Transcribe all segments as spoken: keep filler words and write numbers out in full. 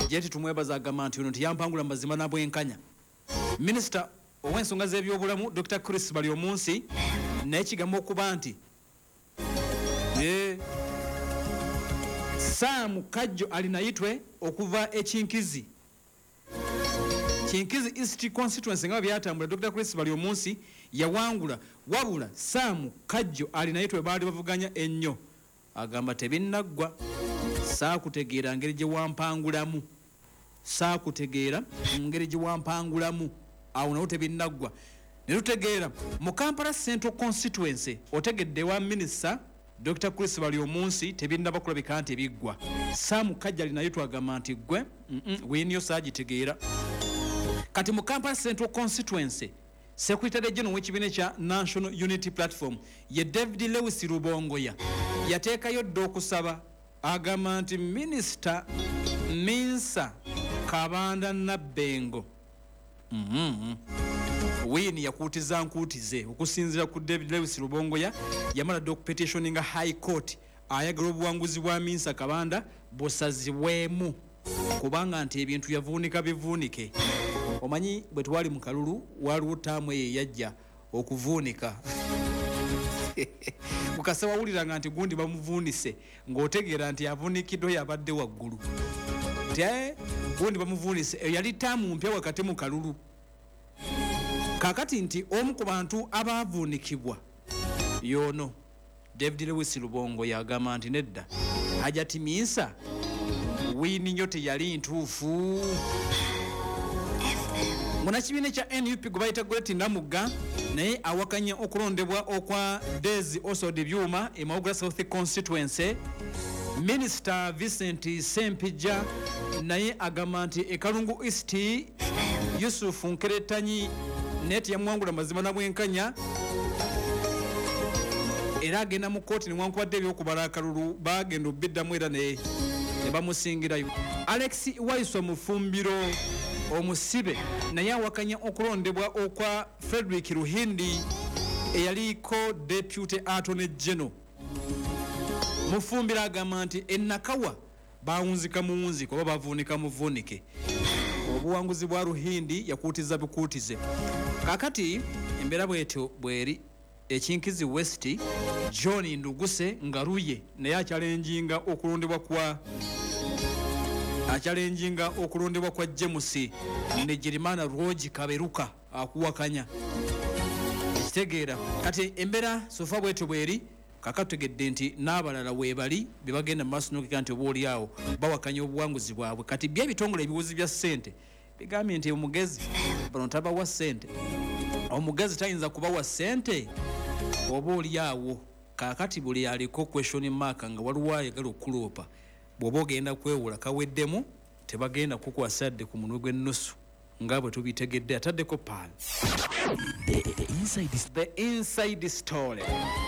jeti tumwebaza agamba nti ono tiyampangula mazima nabwenkanya. Minisita ow'ensonga z'ebyobulamu Doctor Chris Baryomunsi naye kigambo okuba nti Sam Kajjo alinayitwe okuva ekinkizi Kinkizi East constituency nga byatambula. Doctor Chris Baryomunsi yawangula wabula Sam Kajjo alinayitwe baali bavuganya ennyo agamba tebinnagwa saakutegeera ngeri gye wampangulamu saakutegeera ngeri gye wampangulamu awo nawo tebinnagwa ne tutegeera mu Kampala Central constituency otegedde wa Minister Doctor Chris Baryomunsi tebinnaba kulabika nti biggwa. Sam Kajjo alinayitwe agamba nti gwe wiiniyo saagitegeera. Kati mu Kampala Central constituency Secretary General w'ekibiina kya National Unity Platform ye David Lewis Rubongoya yateekayo dda okusaba agamba nti Minisita Minsa Kabanda Nabbengo mm-hmm. Wini yakuutiza nkuutize okusinziira ku David Lewis Rubongoya yamala dda okupetitioninga High Court ayagala obuwanguzi bwa Minsa Kabanda busazibwemu kubanga nti ebintu yavuunika bivuunike. Omanyi bwe twali mu kalulu waliwo ttaamu eyo yajja okuvuunika mukasa wawuliranga nti gundi bamuvuunise ng'otegeera nti avuunikiddwa yabadde waggulu nti gundi bamuvuunise eyo yali ttaamu mpya wakati mu kalulu. Kaakati nti omu ku bantu abaavuunikibwa y'ono David Lewis Rubongo yagamba nti nedda Hajati Minsa wiini nnyo teyali ntuufu. Munakibiina kya N U P gwe bayita Goretti Namugga naye awakanya okulondebwa okwa Daisy Osodi Byuma e Mawugala South constituency. Minister Vincent Sempija naye agamba nti e Kalungu East Yusuf Nkeretanyi neti yamwangula mazima na bwenkanya era agenda mu kooti newankubadde ebyokubala akalulu bagenda obiddamu era ne bamusingirayo. Alex Waiso Mufumbiro omusibe naye awakanya okulondebwa okwa Frederick Ruhindi eyaliko Deputy Attorney General. Mufumbira agamba nti ennakawa bawunzika muwunzika oba bavuunika muvuunike. Obuwanguzi bwa Ruhindi yakuutiza bukuutize. Kakati embeera bwetyo bweri ekinkizi West John Nduguse ngaruye naye akyalenjinga okulondebwa kwa akyalenjinga okulondebwa kwa James ne Jerimana Roji Kaberuka akuwakanya. Kitegeera kati embeera sofa bwetyo bweri kakategedde nti n'abalala weebali bye bagenda mu maaso n'okugamba nti oba oli awo bawakanya obuwanguzi bwabwe. Kati bye ebitongole ebiwuzi bya ssente bigambye nti omugezi bano tabawa ssente, omugezi tayinza kubawa ssente oba oli awo. Kaakati buli aliko question mark nga waliwo ayagala okuloopa bw'oba ogenda kwewula kaweddemu tebagenda kukwasadde ku munwe gw'ennusu nga bwe tubitegedde ataddeko paal. The, the, inside the inside story.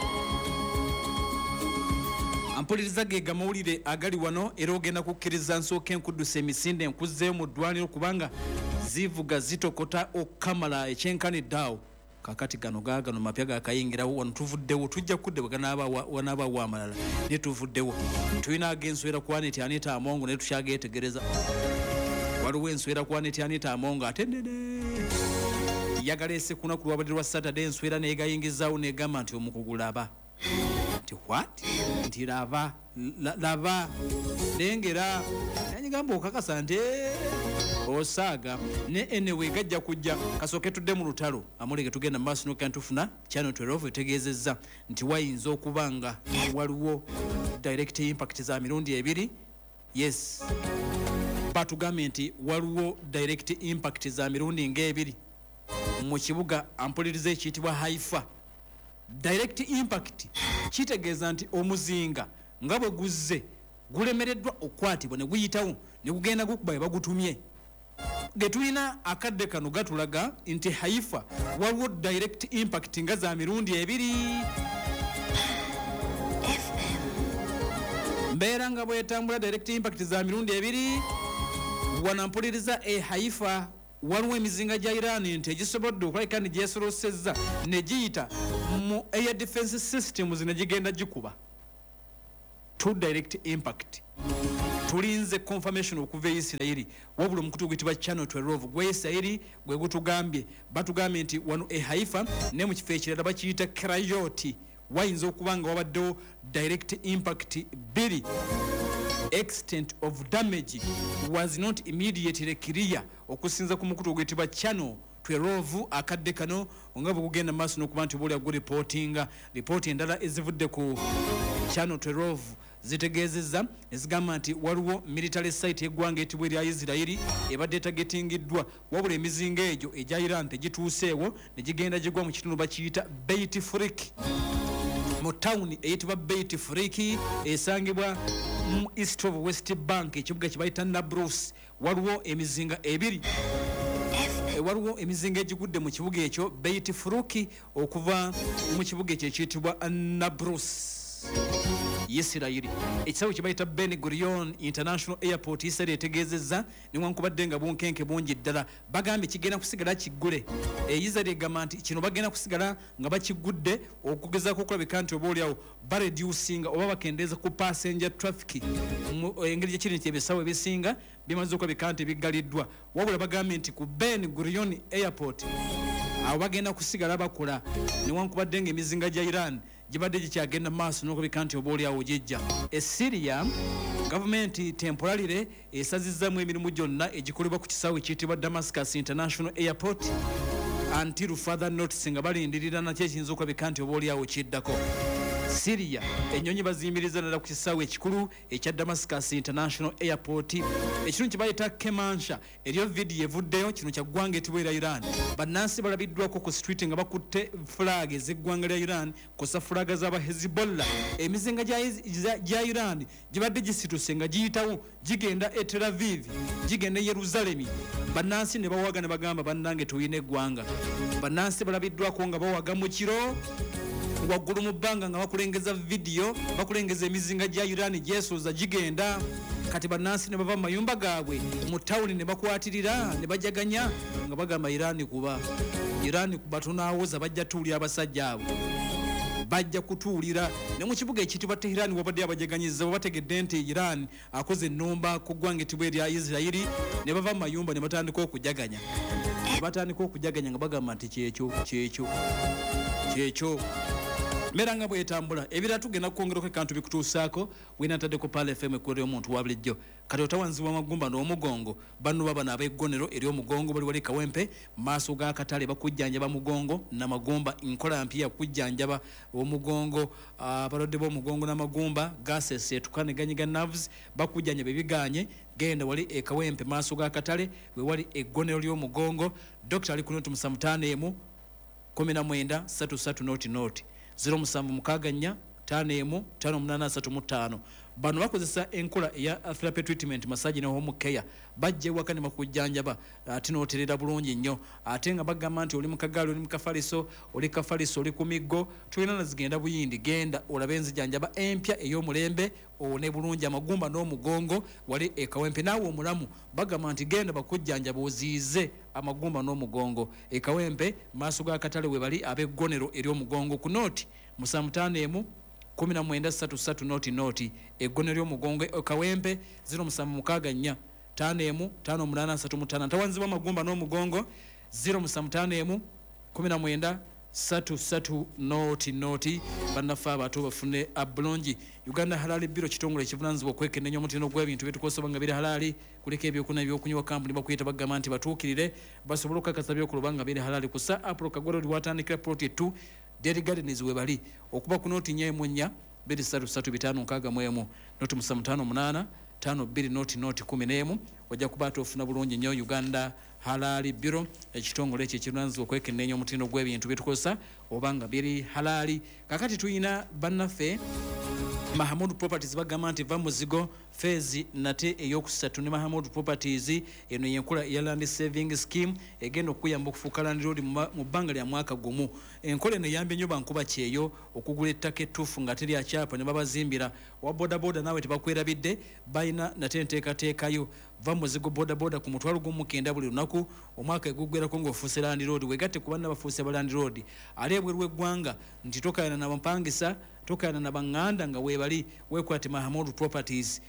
Ampuliriza ge gamawulire agali wano era ogenda kukkiriza nsooka enkuddusa emisinde enkuzzeeyo mu ddwaniro kubanga zivuga zitokota okkamala ekyenkanidde awo. Kakati gano gaagano mapya gakayingirawo wano tuvuddewo tujja kudde bwe ganaaba wanaabaawo amalala ne tuvuddewo. Tulina ag'enswera ku Aneti Anita Amongo naye tukyageetegereza. Waliwo enswera ku Aneti Anita Amongo ate nnene yagala ese kuna ku lwabadde lwa Saturday enswera neegayingizaawo neegamba nti omukugu laba. Nti what? Nti laba laba lengera nanyigamba okakasa nti osaaga ne enewe gajja kujja kasooke tudde mu lutalo amulege tugenda mu maaso n'okantufuna channel twelve etegeezezza nti wayinza okubanga waliwo direct impact za mirundi ebiri. Yes, batugambye nti waliwo direct impact za mirundi ng'ebiri mu kibuga ampuliriza ekiyitibwa Haifa. Direct impact kitegeeza nti omuzinga nga bwe guzze gulemereddwa okwatibwa ne guyitawo ne gugenda gukuba bagutumye. Getulina akadde kano gatulaga nti Haifa waliwo direct impact nga za mirundi ebiri. Mbeera nga bwetambula direct impact za mirundi ebiri wanampuliriza e Haifa waliwo emizinga gya Iran nti egisobodde okulabika ne gyesolosezza ne giyita mu air defense systems ne gigenda gikuba. Two direct impact tulinze confirmation okuva e Isirairi wabula omukutu guyitibwa Channel twelve gwe Isirairi gwe gutugambye batugambye nti wano e Haifa ne mu kifo ekirala bakiyita Krayoti wayinza okuba nga wabaddewo direct impact bbiri. Extent of damage was not immediately clear okusinza ku mukutu oguyitibwa Channel twelve akadde kano nga bwe kugenda maaso n'okuba nti buli ago reportinga ripooti endala ezivudde ku Channel twelve zitegeezezza ezigamba nti waliwo military site y'eggwanga etibwa erya Isirairi ebadde etagetingiddwa wabula emizinga egyo egya Iran tegituuseewo ne gigenda gigwa mu kitundu bakiyita Beit Frik mu town eyitibwa Beit Frik esangibwa mu east of West Bank ekibuga kye bayita Nablus. Waliwo emizinga ebiri waliwo emizinga egigudde mu kibuga ekyo Beit Frik okuva mu kibuga ekyo ekiyitibwa Nablus Isirairi. Ekisawo kye bayita Ben Gurion International Airport Isirairi etegeezezza newankubadde nga bunkenke bungi ddala bagambye kigenda kusigala kiggule. Isirairi egamba nti kino bagenda kusigala nga bakigudde okugezaako okulabika nti oba oliawo bareducinga oba bakendeeza ku passenger traffic engeri gyekiri nti ebisawo ebisinga bimaze okulabika nti biggaliddwa wabula bagambye nti ku Ben Gurion Airport awo bagenda kusigala bakola newankubadde nga emizinga gya Iran gibadde gikyagenda maaso n'okulabika nti oba oliawo gijja. E Syria gavumenti temporarily esazizzamu emirimu gyonna egikolebwa ku kisaawe ekiyitibwa Damascus International Airport until further notice nga balindirira nakyo ekiyinza okulabika nti oba oliawo kiddako. Syria ennyonyi baziyimbiriza ddala ku kisaawe ekikulu ekya Damascus International Airport ekitundu kye bayita Kermansha eriyo vidiyo evuddeyo kino kya ggwanga etibwa erya Iran bannansi balabiddwako ku street nga bakutte flag ez'eggwanga lya Iran kosa fulaga z'aba Hezbollah. Emizinga gya Iran gibadde gisituse nga giyitawo gigenda e Tel Aviv gigenda e Yeruzalemi bannansi ne bawaga ne bagamba bannange tuyina eggwanga. Bannansi balabiddwako nga bawaga mu kiro waggulu mu bbanga nga bakulengeza vidiyo bakulengeza emizinga gya Iran gyesooza gigenda. Kati bannansi ne bava mu mayumba gaabwe mu tawuni ne bakwatirira ne bajaganya nga bagamba Iran kuba Iran kuba tunaawoza bajja tuulira abasajja abo bajja kutuulira. Ne mu kibuga ekiyitibwa Tehran wabadde abajaganyiza bategedde nti Iran akoze ennumba ku ggwanga etibwa erya Isirairi ne bava mu mayumba ne batandika okujaganya ne batandika okujaganya nga bagamba nti kyekyo kyekyo kyekyo mera nga bwetambula ebira tugenda kukwongerako ekantu bikutuusaako wina ntaddeko Pala F M ekwera omuntu wa bulijjo kati otawanzibwa amagumba n'omugongo banno babano ab'eggonero ery'omugongo bali wali Kawempe maaso g'akatale bakujjanjaba mugongo n'amagumba nkola mpya kujjanjaba omugongo abalwadde b'omugongo n'amagumba gaseseetuka ne ganyiga nerves bakujjanjaba ebiganye genda wali e Kawempe maaso g'akatale we wali eggonero ly'omugongo Dr. ali kunoti musamutano emu kumi na mwenda satu satu noti noti zero musanvu mukaaga nnya ttaano emu ttaano munaana asatu mu ttaano. Bano bakozesa enkola eya therapy treatment massage ne home care bajja ewaka ne bakujjanjaba ate n'oterera bulungi nnyo ate nga bagamba nti oli mu kagaali oli mu kafaliso oli kafaliso oli ku miggo tulina na zigenda buyindi genda olabe enzijjanjaba empya ey'omulembe one bulungi amagumba n'omugongo wali e Kawempe naawe omulamu bagamba nti genda bakujjanjaba oziize amagumba n'omugongo e Kawempe maaso g'akatale we bali ab'eggonero ery'omugongo ku nooti musamutano emu kumi na mwenda satu satu noti noti eggonero ly'omugongo e Kawempe zero musanvu mukaaga nnya ttaano emu ttaano munaana asatu mu ttaano ntawanzibwa amagumba n'omugongo zero musanvu ttaano emu kumi na mwenda satu satu noti noti bannaffe abato bafune abulungi. Uganda Halali Biro kitongole ekivunanyizibwa okwekenneenya omutindo gw'ebintu byetukozesa nga biri halali kuleka ebyokunywa ebyokunywa kampuni bakuyita bagamba nti batuukirire basobole okukakasa by'okuloba nga biri halali kusa Apolo Kagwero liwatandikira ploti two Dairy Gardens we bali okuba ku nooti nnya emu nnya bbiri ssatu ssatu bitaano nkaaga mu emu nooti musanvu ttaano munaana ttaano bbiri nooti nooti kumi n'emu ojja kuba ate ofuna bulungi nnyo Uganda Halali Biro ekitongole ekyo ekirunanyizibwa okwekenneenya omutindo gw'ebintu byetukozesa oba nga biri halali. Kakati tuyina bannaffe Mahamud Properties bagamba nti va muzigo fezi nate eyokusatu ne Mahamud Properties eno yenkola ya land saving scheme egenda okuyamba okufuuka land road mu bbanga lya mwaka gumu. Enkola eno eyambye nnyo bankuba kyeyo okugula ettaka ettuufu nga teri akyapa ne babazimbira wa boda boda naawe tebakwerabidde balina nate enteekateekayo va muzigo boda boda ku mutwalo gumu kenda buli lunaku omwaka eguggwerako ng'ofuuse land road wegatte ku banna bafuuse ba land road ali ebweru w'eggwanga nti tokayana n'abapangisa tokayana n'abanganda nga weebali weekwate Mahamud Properties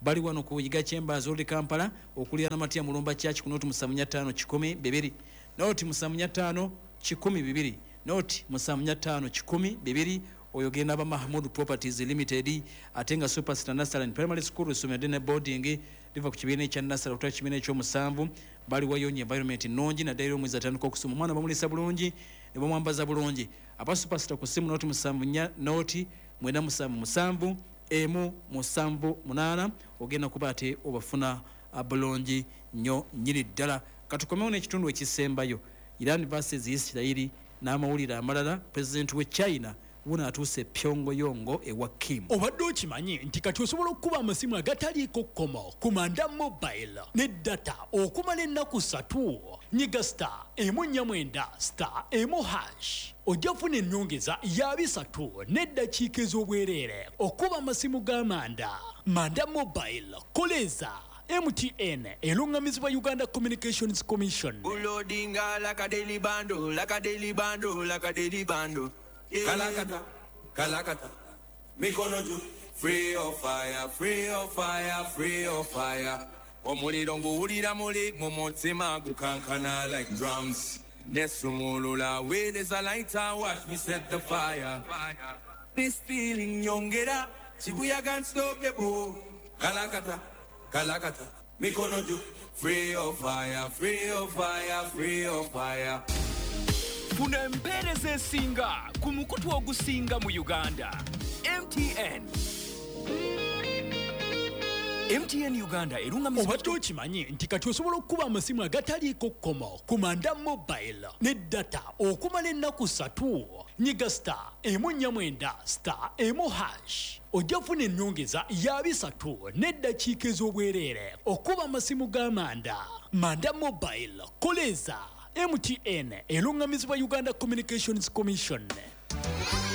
bali wano ku Yiga Chambers Old Kampala okulira na Matia Mulumba Church ku noti musamunya ttaano kikumi bibiri noti musamunya ttaano kikumi bibiri noti musamunya ttaano kikumi bibiri oyogenda ba Mahmoud Properties Limited atenga Superstar Nursery and Primary School somedde ne boarding liva ku kibiina ekya Nursery okutwala kibiina ekyomusanvu bali wayonye environment nnungi na dairo omwezi atandika okusoma omwana bamulisa bulungi ne bamwambaza bulungi aba Superstar ku simu noti musamunya noti mwenda musanvu musanvu emu musanvu munana ogenda kuba ate obafuna bulungi nnyo nyiri ddala katukomewo n'ekitundu ekisembayo Iran versus Israel n'amawulire amalala president we China wuna atuse Pyongyang ewa Kim obadde okimanyi nti kati osobola okuba amasimu agataliiko kkomo ku Manda Mobile ne data okumala ennaku ssatu nyiga star emu nnya mwenda star emu hash ojja kufuna ennyongeza ya bisatu n'eddakiika ez'obwereere okuba amasimu ga Manda Manda Mobile koleza M T N elungamizibwa Uganda Communications Commission. Ulodinga like a daily bando, like a daily bando, like a daily bando. Kalakata, Kalakata, Mikono ju, free of fire, free of fire, free of fire. Omuli dongo ulira muli, momotsema gukankana like drums. Nesumulula, where there's a lighter, watch me set the fire. This feeling yongera, Shibuya can't stop the bow. Kalakata. Kalakata, Mikono ju, free of fire, free of fire, free of fire. Funa empereze singa, kumukutu ogusinga mu Uganda. M T N. M T N Uganda erungamizibwa obadde okimanyi nti kati osobola okuba amasimu agataliiko kkomo ku Manda Mobile ne data okumala ennaku ssatu nyiga star emu nnya mwenda star emu hash ojja kufuna ennyongeza ya bisatu n'eddakiika ez'obwereere okuba amasimu ga Manda Manda Mobile koleza M T N elungamizibwa Uganda Communications Commission.